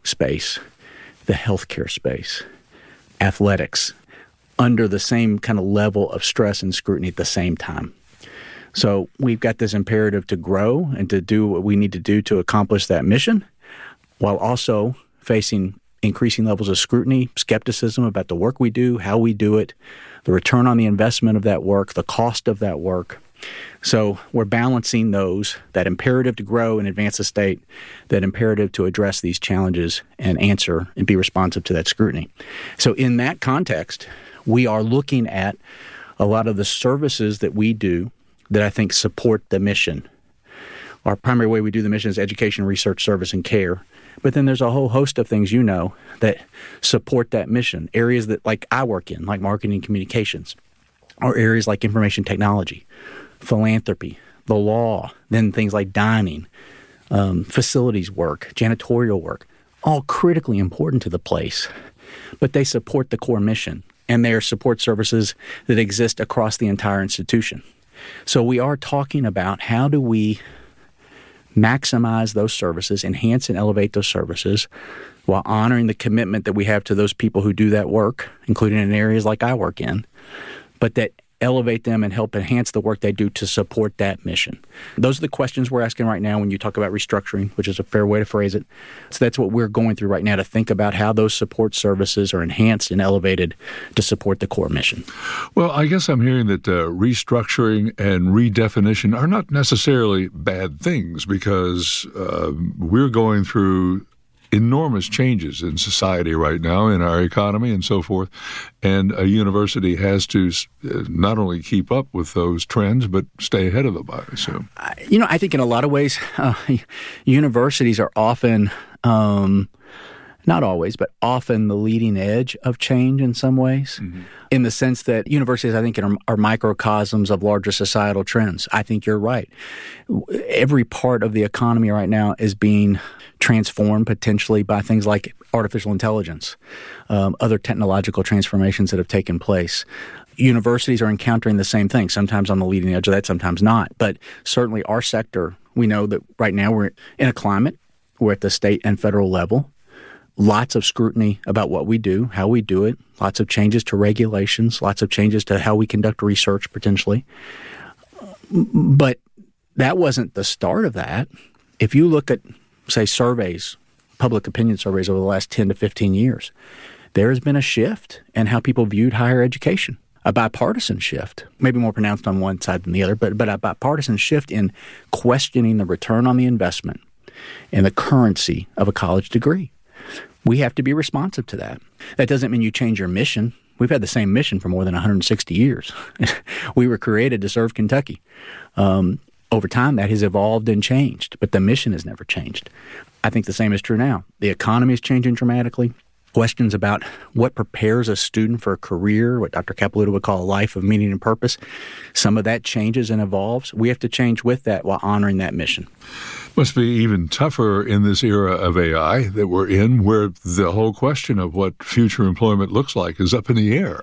space, the healthcare space, athletics, under the same kind of level of stress and scrutiny at the same time. So we've got this imperative to grow and to do what we need to do to accomplish that mission, while also facing increasing levels of scrutiny, skepticism about the work we do, how we do it, the return on the investment of that work, the cost of that work. So we're balancing those, that imperative to grow and advance the state, that imperative to address these challenges and answer and be responsive to that scrutiny. So in that context, we are looking at a lot of the services that we do that I think support the mission. Our primary way we do the mission is education, research, service, and care. But then there's a whole host of things, that support that mission. Areas that, like I work in, like marketing and communications, or areas like information technology, philanthropy, the law, then things like dining, facilities work, janitorial work, all critically important to the place. But they support the core mission, and they are support services that exist across the entire institution. So we are talking about how do we maximize those services, enhance and elevate those services, while honoring the commitment that we have to those people who do that work, including in areas like I work in, but that elevate them and help enhance the work they do to support that mission. Those are the questions we're asking right now when you talk about restructuring, which is a fair way to phrase it. So that's what we're going through right now, to think about how those support services are enhanced and elevated to support the core mission. Well, I guess I'm hearing that restructuring and redefinition are not necessarily bad things, because we're going through enormous changes in society right now, in our economy and so forth. And a university has to not only keep up with those trends, but stay ahead of them, I assume. I think in a lot of ways, universities are often, not always, but often the leading edge of change in some ways, in the sense that universities, I think, are microcosms of larger societal trends. I think you're right. Every part of the economy right now is being transformed potentially by things like artificial intelligence, other technological transformations that have taken place. Universities are encountering the same thing, sometimes on the leading edge of that, sometimes not. But certainly our sector, we know that right now we're in a climate, we're at the state and federal level, lots of scrutiny about what we do, how we do it, lots of changes to regulations, lots of changes to how we conduct research potentially. But that wasn't the start of that. If you look at, say, surveys, public opinion surveys over the last 10 to 15 years, there has been a shift in how people viewed higher education, a bipartisan shift, maybe more pronounced on one side than the other, but a bipartisan shift in questioning the return on the investment and the currency of a college degree. We have to be responsive to that. That doesn't mean you change your mission. We've had the same mission for more than 160 years. We were created to serve Kentucky. Over time, that has evolved and changed, but the mission has never changed. I think the same is true now. The economy is changing dramatically. Questions about what prepares a student for a career, what Dr. Capilouto would call a life of meaning and purpose, some of that changes and evolves. We have to change with that while honoring that mission. Must be even tougher in this era of AI that we're in, where the whole question of what future employment looks like is up in the air.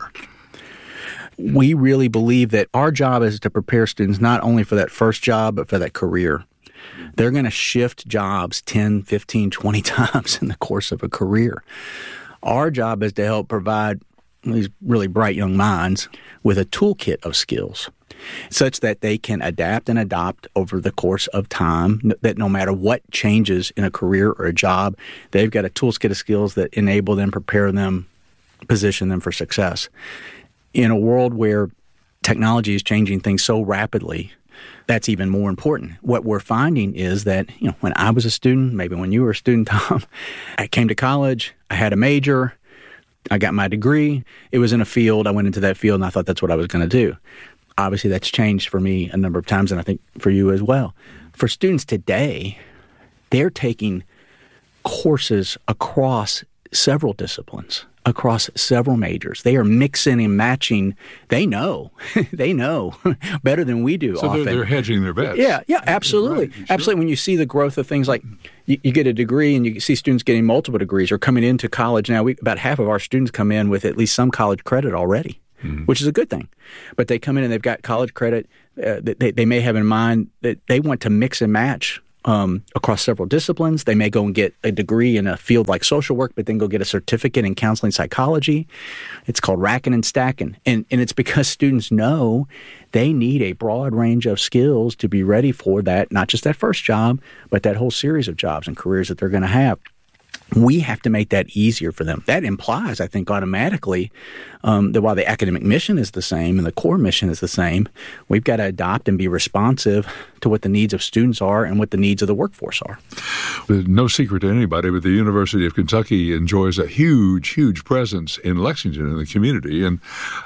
We really believe that our job is to prepare students not only for that first job, but for that career. They're going to shift jobs 10, 15, 20 times in the course of a career. Our job is to help provide these really bright young minds with a toolkit of skills such that they can adapt and adopt over the course of time, that no matter what changes in a career or a job, they've got a toolkit of skills that enable them, prepare them, position them for success. In a world where technology is changing things so rapidly, that's even more important. What we're finding is that, when I was a student, maybe when you were a student, Tom, I came to college, I had a major, I got my degree. It was in a field. I went into that field and I thought that's what I was going to do. Obviously, that's changed for me a number of times, and I think for you as well. For students today, they're taking courses across several disciplines, across several majors. They are mixing and matching. They know better than we do often. So they're hedging their bets. Yeah, absolutely. Right, absolutely. When you see the growth of things like you get a degree and you see students getting multiple degrees or coming into college now, about half of our students come in with at least some college credit already, which is a good thing. But they come in and they've got college credit. They may have in mind that they want to mix and match across several disciplines. They may go and get a degree in a field like social work, but then go get a certificate in counseling psychology. It's called racking and stacking. And it's because students know they need a broad range of skills to be ready for that, not just that first job, but that whole series of jobs and careers that they're going to have. We have to make that easier for them. That implies, I think, automatically that while the academic mission is the same and the core mission is the same, we've got to adopt and be responsive to what the needs of students are and what the needs of the workforce are. No secret to anybody, but the University of Kentucky enjoys a huge, huge presence in Lexington in the community. And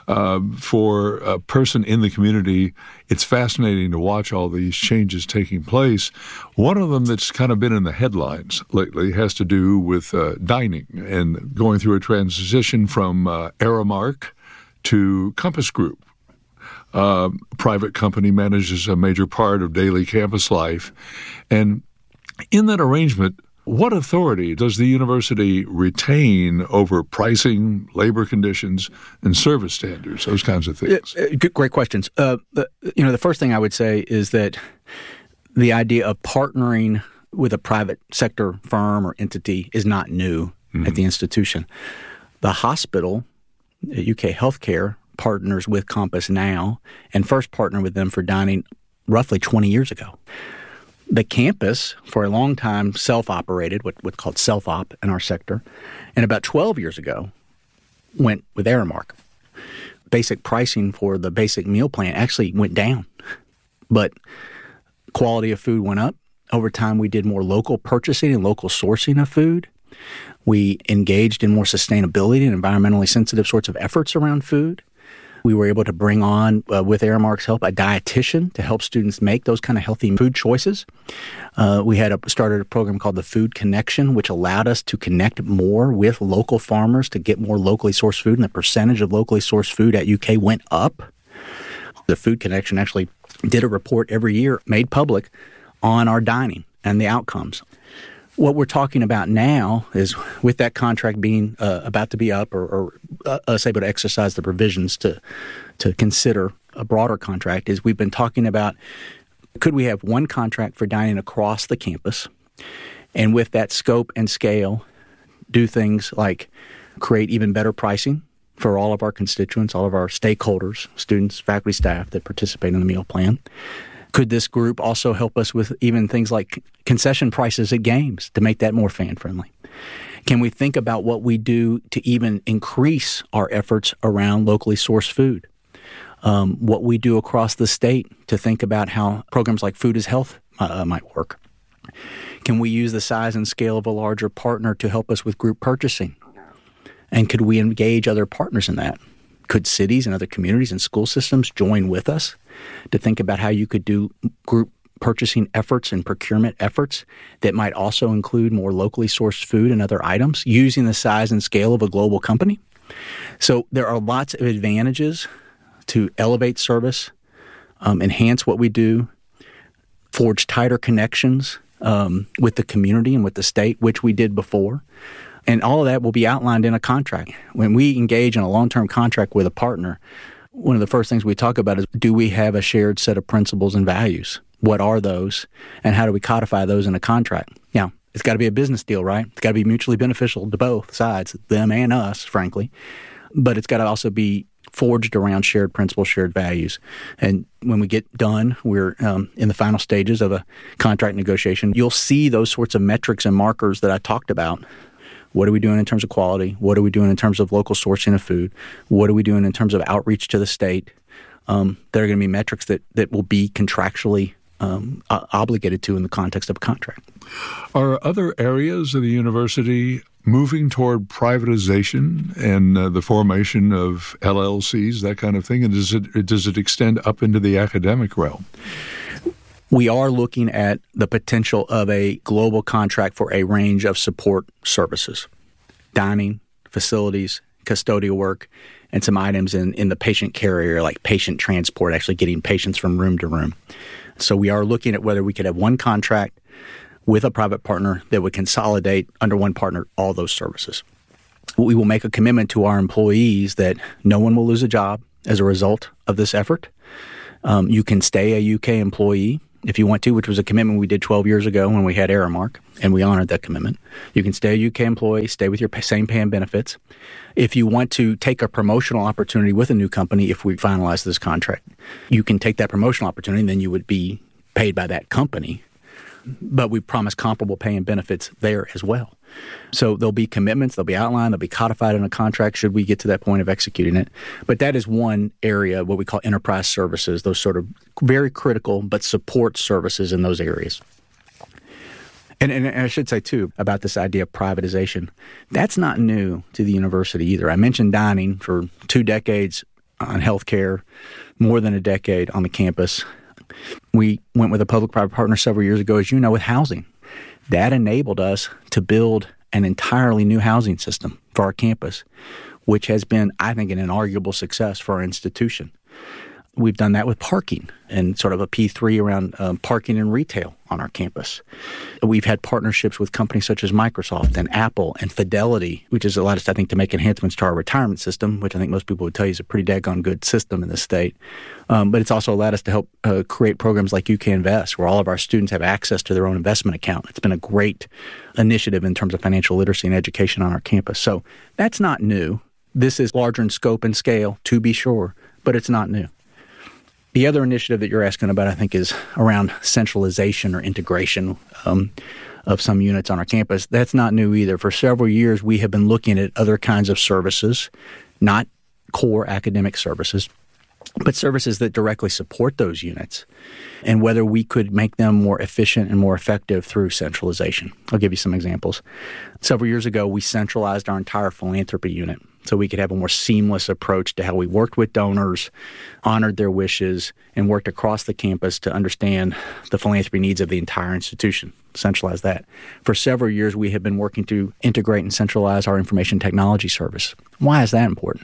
for a person in the community, it's fascinating to watch all these changes taking place. One of them that's kind of been in the headlines lately has to do with dining and going through a transition from Aramark to Compass Group. Private company manages a major part of daily campus life. And in that arrangement, what authority does the university retain over pricing, labor conditions, and service standards, those kinds of things? Great questions. The first thing I would say is that the idea of partnering with a private sector firm or entity is not new at the institution. The hospital, UK Healthcare, partners with Compass now and first partnered with them for dining roughly 20 years ago. The campus, for a long time, self-operated, what's called self-op in our sector, and about 12 years ago went with Aramark. Basic pricing for the basic meal plan actually went down, but quality of food went up. Over time, we did more local purchasing and local sourcing of food. We engaged in more sustainability and environmentally sensitive sorts of efforts around food. We were able to bring on, with Aramark's help, a dietitian to help students make those kind of healthy food choices. We had started a program called the Food Connection, which allowed us to connect more with local farmers to get more locally sourced food, and the percentage of locally sourced food at UK went up. The Food Connection actually did a report every year, made public, on our dining and the outcomes. What we're talking about now is, with that contract being about to be up, or us able to exercise the provisions to consider a broader contract, is we've been talking about, could we have one contract for dining across the campus, and with that scope and scale, do things like create even better pricing for all of our constituents, all of our stakeholders, students, faculty, staff that participate in the meal plan. Could this group also help us with even things like concession prices at games to make that more fan-friendly? Can we think about what we do to even increase our efforts around locally sourced food? What we do across the state to think about how programs like Food is Health might work? Can we use the size and scale of a larger partner to help us with group purchasing? And could we engage other partners in that? Could cities and other communities and school systems join with us to think about how you could do group purchasing efforts and procurement efforts that might also include more locally sourced food and other items using the size and scale of a global company? So there are lots of advantages to elevate service, enhance what we do, forge tighter connections with the community and with the state, which we did before. And all of that will be outlined in a contract. When we engage in a long-term contract with a partner, one of the first things we talk about is, do we have a shared set of principles and values? What are those? And how do we codify those in a contract? Now, it's got to be a business deal, right? It's got to be mutually beneficial to both sides, them and us, frankly. But it's got to also be forged around shared principles, shared values. And when we get done, we're in the final stages of a contract negotiation. You'll see those sorts of metrics and markers that I talked about. What are we doing in terms of quality? What are we doing in terms of local sourcing of food? What are we doing in terms of outreach to the state? There are going to be metrics that will be contractually obligated to in the context of a contract. Are other areas of the university moving toward privatization and the formation of LLCs, that kind of thing? And does it extend up into the academic realm? We are looking at the potential of a global contract for a range of support services, dining, facilities, custodial work, and some items in the patient care area, like patient transport, actually getting patients from room to room. So we are looking at whether we could have one contract with a private partner that would consolidate under one partner all those services. We will make a commitment to our employees that no one will lose a job as a result of this effort. You can stay a UK employee if you want to, which was a commitment we did 12 years ago when we had Aramark, and we honored that commitment. You can stay a UK employee, stay with your same pay and benefits. If you want to take a promotional opportunity with a new company, if we finalize this contract, you can take that promotional opportunity, and then you would be paid by that company. But we promise comparable pay and benefits there as well. So there'll be commitments, they'll be outlined, they'll be codified in a contract should we get to that point of executing it. But that is one area, what we call enterprise services, those sort of very critical but support services in those areas. And I should say, too, about this idea of privatization, that's not new to the university either. I mentioned dining for 2 decades on healthcare, more than a decade on the campus. We went with a public-private partner several years ago, as you know, with housing. That enabled us to build an entirely new housing system for our campus, which has been, I think, an inarguable success for our institution. We've done that with parking and sort of a P3 around parking and retail on our campus. We've had partnerships with companies such as Microsoft and Apple and Fidelity, which has allowed us, I think, to make enhancements to our retirement system, which I think most people would tell you is a pretty daggone good system in this state. But it's also allowed us to help create programs like UK Invest, where all of our students have access to their own investment account. It's been a great initiative in terms of financial literacy and education on our campus. So that's not new. This is larger in scope and scale, to be sure, but it's not new. The other initiative that you're asking about, I think, is around centralization or integration of some units on our campus. That's not new either. For several years, we have been looking at other kinds of services, not core academic services, but services that directly support those units, and whether we could make them more efficient and more effective through centralization. I'll give you some examples. Several years ago, we centralized our entire philanthropy unit so we could have a more seamless approach to how we worked with donors, honored their wishes, and worked across the campus to understand the philanthropy needs of the entire institution. Centralize that. For several years, we have been working to integrate and centralize our information technology service. Why is that important?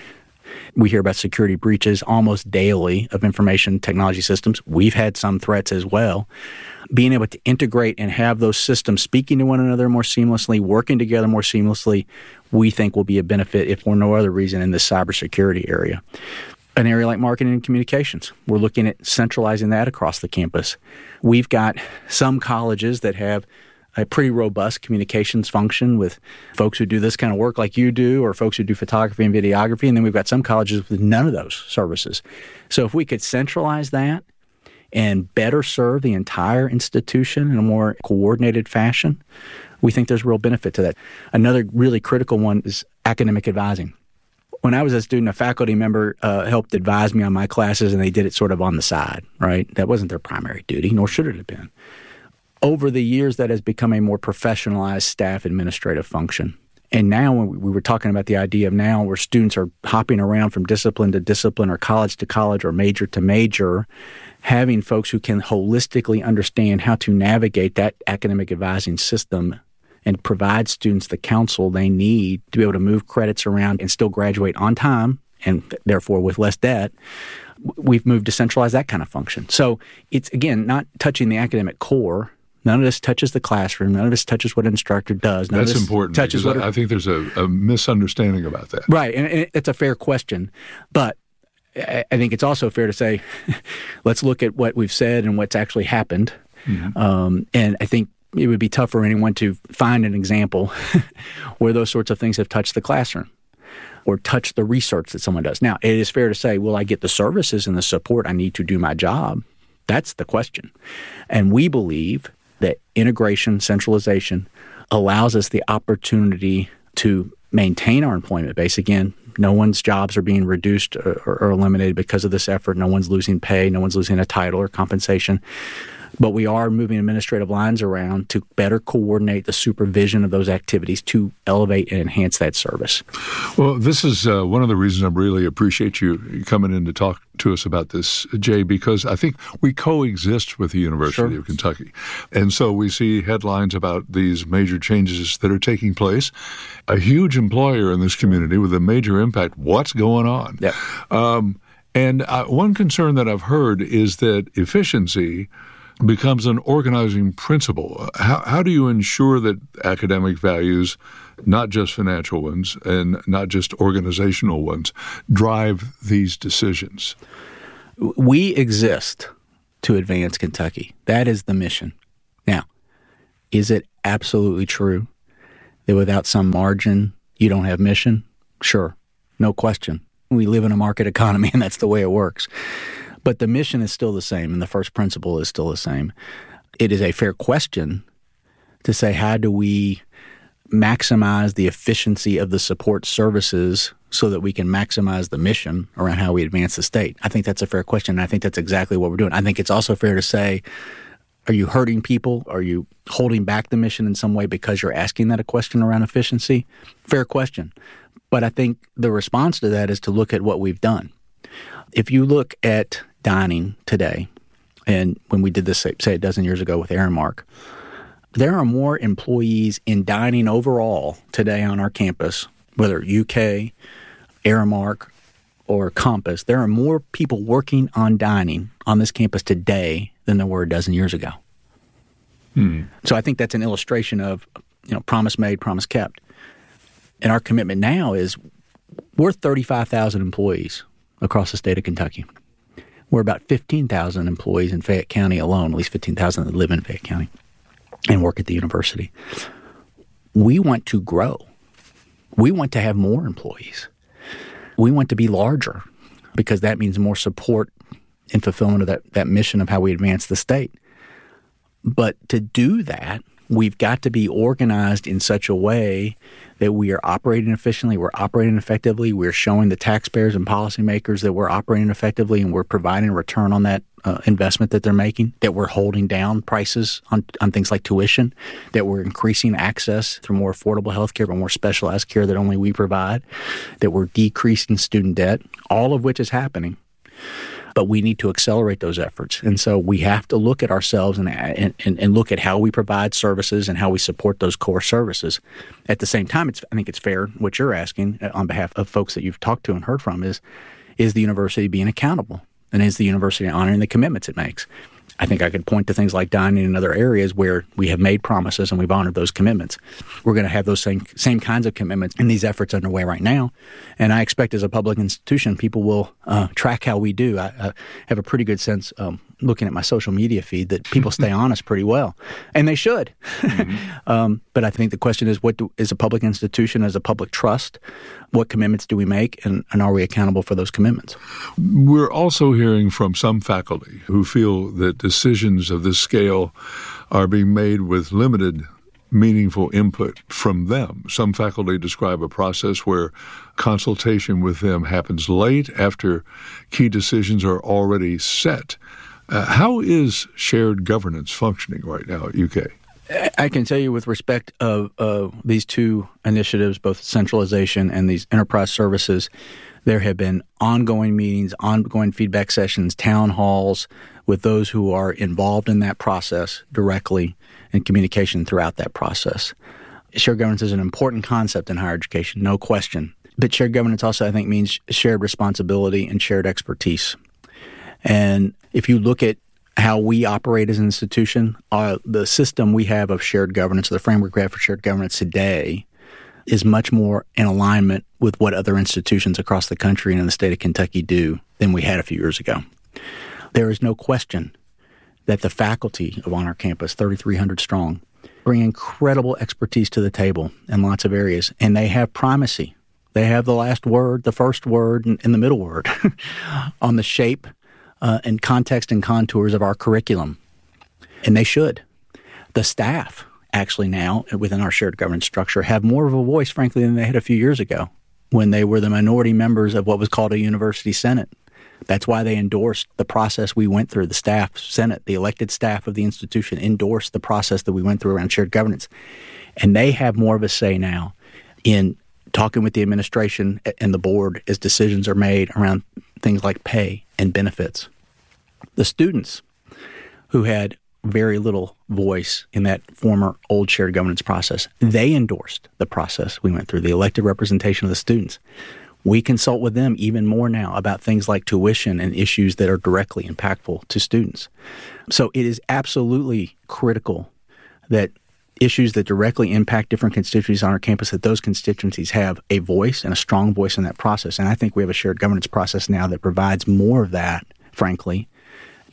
We hear about security breaches almost daily of information technology systems. We've had some threats as well. Being able to integrate and have those systems speaking to one another more seamlessly, working together more seamlessly, we think will be a benefit, if for no other reason, in this cybersecurity area. An area like marketing and communications, we're looking at centralizing that across the campus. We've got some colleges that have a pretty robust communications function with folks who do this kind of work like you do, or folks who do photography and videography, and then we've got some colleges with none of those services. So if we could centralize that and better serve the entire institution in a more coordinated fashion, we think there's real benefit to that. Another really critical one is academic advising. When I was a student, a faculty member helped advise me on my classes, and they did it sort of on the side, right? That wasn't their primary duty, nor should it have been. Over the years, that has become a more professionalized staff administrative function. And now when we were talking about the idea of now where students are hopping around from discipline to discipline or college to college or major to major, having folks who can holistically understand how to navigate that academic advising system and provide students the counsel they need to be able to move credits around and still graduate on time and therefore with less debt, we've moved to centralize that kind of function. So it's, again, not touching the academic core. None of this touches the classroom. None of this touches what an instructor does. None That's of this important. Touches what I think there's a misunderstanding about that. Right, and it's a fair question. But I think it's also fair to say, let's look at what we've said and what's actually happened. Mm-hmm. And I think it would be tough for anyone to find an example where those sorts of things have touched the classroom or touched the research that someone does. Now, it is fair to say, will I get the services and the support I need to do my job? That's the question. And we believe that integration, centralization allows us the opportunity to maintain our employment base. Again, no one's jobs are being reduced or eliminated because of this effort. No one's losing pay. No one's losing a title or compensation. But we are moving administrative lines around to better coordinate the supervision of those activities to elevate and enhance that service. Well, this is one of the reasons I really appreciate you coming in to talk to us about this, Jay, because I think we coexist with the University of Kentucky. And so we see headlines about these major changes that are taking place. A huge employer in this community with a major impact. What's going on? Yeah. And one concern that I've heard is that efficiency becomes an organizing principle. How do you ensure that academic values, not just financial ones and not just organizational ones, drive these decisions? We exist to advance Kentucky. That is the mission. Now, is it absolutely true that without some margin, you don't have mission? Sure, no question. We live in a market economy, and that's the way it works. But the mission is still the same, and the first principle is still the same. It is a fair question to say, how do we maximize the efficiency of the support services so that we can maximize the mission around how we advance the state? I think that's a fair question, and I think that's exactly what we're doing. I think it's also fair to say, are you hurting people? Are you holding back the mission in some way because you're asking that a question around efficiency? Fair question. But I think the response to that is to look at what we've done. If you look at dining today, and when we did this, say a dozen years ago with Aramark, there are more employees in dining overall today on our campus, whether UK, Aramark, or Compass. There are more people working on dining on this campus today than there were a dozen years ago. So I think that's an illustration of, promise made, promise kept. And our commitment now is we're 35,000 employees across the state of Kentucky. We're about 15,000 employees in Fayette County alone, at least 15,000 that live in Fayette County and work at the university. We want to grow. We want to have more employees. We want to be larger because that means more support and fulfillment of that mission of how we advance the state. But to do that, we've got to be organized in such a way that we are operating efficiently, we're operating effectively, we're showing the taxpayers and policymakers that we're operating effectively and we're providing a return on that investment that they're making, that we're holding down prices on things like tuition, that we're increasing access through more affordable health care, but more specialized care that only we provide, that we're decreasing student debt, all of which is happening. But we need to accelerate those efforts. And so we have to look at ourselves and look at how we provide services and how we support those core services. At the same time, I think it's fair, what you're asking on behalf of folks that you've talked to and heard from is the university being accountable? And is the university honoring the commitments it makes? I think I could point to things like dining in other areas where we have made promises and we've honored those commitments. We're going to have those same kinds of commitments in these efforts underway right now. And I expect as a public institution, people will track how we do. I have a pretty good sense looking at my social media feed that people stay honest pretty well. And they should. Mm-hmm. But I think the question is, what is a public institution as a public trust? What commitments do we make, and are we accountable for those commitments? We're also hearing from some faculty who feel that decisions of this scale are being made with limited meaningful input from them. Some faculty describe a process where consultation with them happens late after key decisions are already set. How is shared governance functioning right now at UK? I can tell you with respect of these two initiatives, both centralization and these enterprise services, there have been ongoing meetings, ongoing feedback sessions, town halls with those who are involved in that process directly and communication throughout that process. Shared governance is an important concept in higher education, no question. But shared governance also, I think, means shared responsibility and shared expertise. And if you look at how we operate as an institution, the system we have of shared governance, the framework we have for shared governance today, is much more in alignment with what other institutions across the country and in the state of Kentucky do than we had a few years ago. There is no question that the faculty on our campus, 3,300 strong, bring incredible expertise to the table in lots of areas, and they have primacy. They have the last word, the first word, and the middle word on the shape and context and contours of our curriculum. And they should. The staff actually now within our shared governance structure have more of a voice, frankly, than they had a few years ago when they were the minority members of what was called a university senate. That's why they endorsed the process we went through. The staff senate, the elected staff of the institution endorsed the process that we went through around shared governance. And they have more of a say now in talking with the administration and the board as decisions are made around things like pay and benefits. The students who had very little voice in that former old shared governance process, they endorsed the process we went through, the elected representation of the students. We consult with them even more now about things like tuition and issues that are directly impactful to students. So it is absolutely critical that issues that directly impact different constituencies on our campus, that those constituencies have a voice and a strong voice in that process. And I think we have a shared governance process now that provides more of that, frankly,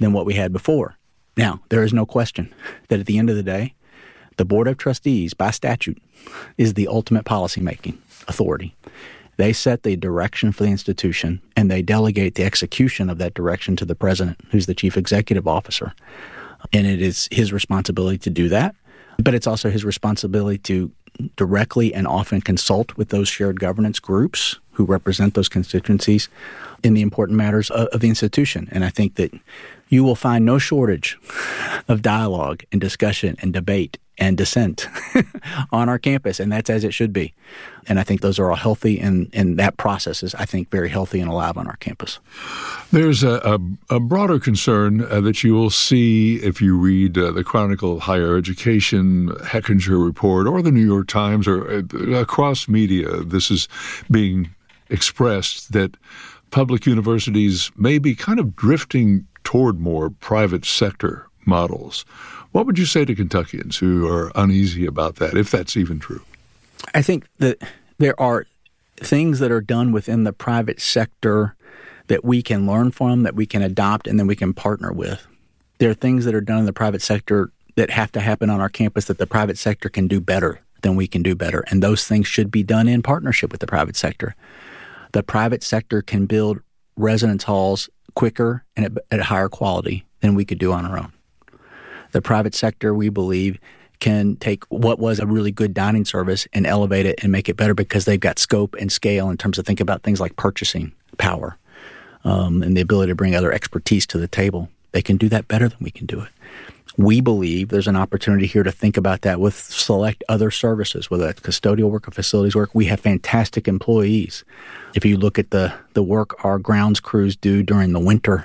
than what we had before. Now, there is no question that at the end of the day, the Board of Trustees, by statute, is the ultimate policymaking authority. They set the direction for the institution, and they delegate the execution of that direction to the president, who's the chief executive officer. And it is his responsibility to do that, but it's also his responsibility to directly and often consult with those shared governance groups who represent those constituencies in the important matters of the institution. And I think that you will find no shortage of dialogue and discussion and debate and dissent on our campus, and that's as it should be. And I think those are all healthy, and that process is, I think, very healthy and alive on our campus. There's a broader concern that you will see if you read the Chronicle of Higher Education, Hechinger Report, or the New York Times, or across media. This is being expressed that public universities may be kind of drifting toward more private sector models. What would you say to Kentuckians who are uneasy about that, if that's even true? I think that there are things that are done within the private sector that we can learn from, that we can adopt, and then we can partner with. There are things that are done in the private sector that have to happen on our campus that the private sector can do better than we can do better, and those things should be done in partnership with the private sector. The private sector can build residence halls quicker and at a higher quality than we could do on our own. The private sector, we believe, can take what was a really good dining service and elevate it and make it better because they've got scope and scale in terms of thinking about things like purchasing power and the ability to bring other expertise to the table. They can do that better than we can do it. We believe there's an opportunity here to think about that with select other services, whether that's custodial work or facilities work. We have fantastic employees. If you look at the work our grounds crews do during the winter,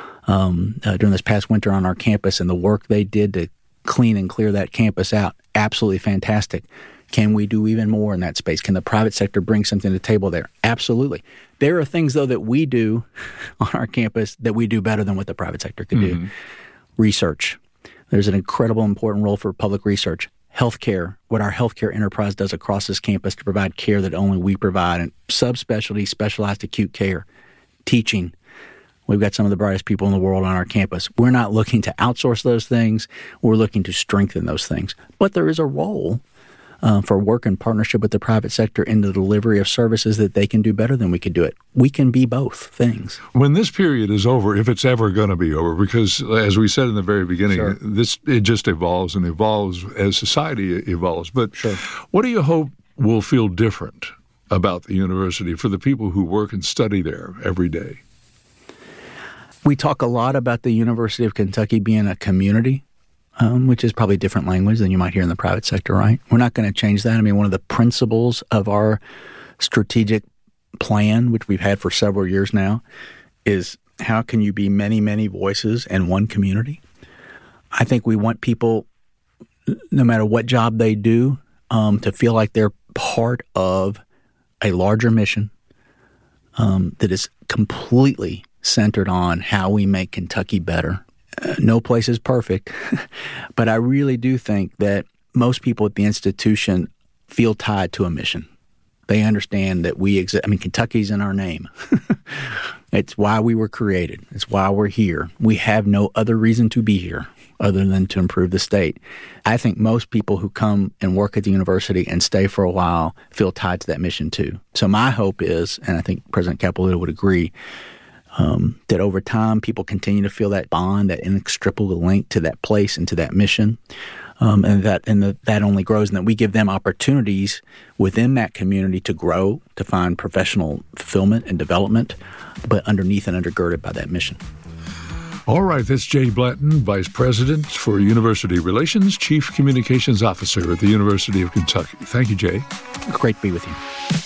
during this past winter on our campus, and the work they did to clean and clear that campus out, absolutely fantastic. Can we do even more in that space? Can the private sector bring something to the table there? Absolutely. There are things, though, that we do on our campus that we do better than what the private sector could do. Research. There's an incredible important role for public research. Healthcare, what our healthcare enterprise does across this campus to provide care that only we provide, and subspecialty, specialized acute care. Teaching. We've got some of the brightest people in the world on our campus. We're not looking to outsource those things. We're looking to strengthen those things. But there is a role for work in partnership with the private sector in the delivery of services that they can do better than we could do it. We can be both things. When this period is over, if it's ever going to be over, because as we said in the very beginning, it just evolves and evolves as society evolves. But what do you hope will feel different about the university for the people who work and study there every day? We talk a lot about the University of Kentucky being a community, which is probably a different language than you might hear in the private sector, right? We're not going to change that. I mean, one of the principles of our strategic plan, which we've had for several years now, is how can you be many, many voices in one community? I think we want people, no matter what job they do, to feel like they're part of a larger mission that is completely centered on how we make Kentucky better. No place is perfect, but I really do think that most people at the institution feel tied to a mission. They understand that we exist. I mean, Kentucky's in our name. It's why we were created. It's why we're here. We have no other reason to be here other than to improve the state. I think most people who come and work at the university and stay for a while feel tied to that mission too. So my hope is, and I think President Capolita would agree, that over time people continue to feel that bond, that inextricable link to that place and to that mission, and that only grows, and that we give them opportunities within that community to grow, to find professional fulfillment and development, but underneath and undergirded by that mission. All right, that's Jay Blanton, Vice President for University Relations, Chief Communications Officer at the University of Kentucky. Thank you, Jay. Great to be with you.